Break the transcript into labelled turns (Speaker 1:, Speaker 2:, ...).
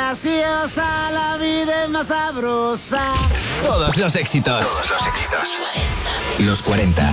Speaker 1: graciosa, la vida es más sabrosa.
Speaker 2: Todos los éxitos. Los 40.